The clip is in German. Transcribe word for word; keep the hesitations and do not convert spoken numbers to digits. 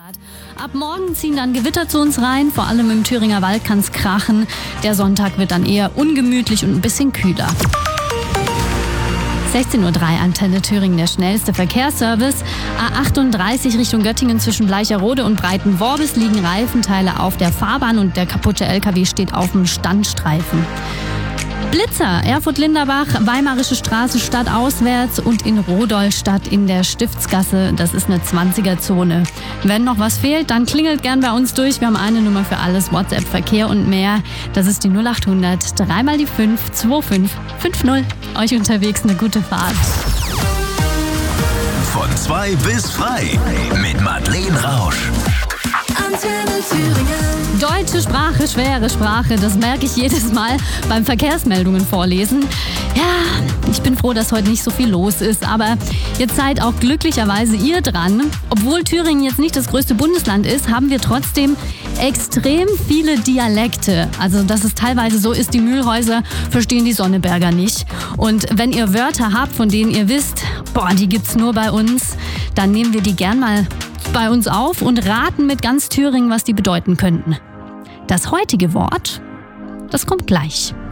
Ab morgen ziehen dann Gewitter zu uns rein, vor allem im Thüringer Wald kann es krachen. Der Sonntag wird dann eher ungemütlich und ein bisschen kühler. sechzehn Uhr drei, Antenne Thüringen, der schnellste Verkehrsservice. A achtunddreißig Richtung Göttingen zwischen Bleicherode und Breitenworbis liegen Reifenteile auf der Fahrbahn und der kaputte L K W steht auf dem Standstreifen. Blitzer, Erfurt-Linderbach, Weimarische Straße stadtauswärts und in Rodolstadt in der Stiftsgasse. Das ist eine zwanziger-Zone. Wenn noch was fehlt, dann klingelt gern bei uns durch. Wir haben eine Nummer für alles, WhatsApp, Verkehr und mehr. Das ist die null achthundert, dreimal die fünf, zwei fünf fünf null. Euch unterwegs eine gute Fahrt. Von zwei bis frei mit Madeleine Rausch. Antenne Thüringen. Deutsche Sprache, schwere Sprache, das merke ich jedes Mal beim Verkehrsmeldungen vorlesen. Ja, ich bin froh, dass heute nicht so viel los ist, aber jetzt seid auch glücklicherweise ihr dran. Obwohl Thüringen jetzt nicht das größte Bundesland ist, haben wir trotzdem extrem viele Dialekte. Also, dass es teilweise so ist, die Mühlhäuser verstehen die Sonneberger nicht. Und wenn ihr Wörter habt, von denen ihr wisst, boah, die gibt's nur bei uns, dann nehmen wir die gern mal bei uns auf und raten mit ganz Thüringen, was die bedeuten könnten. Das heutige Wort, das kommt gleich.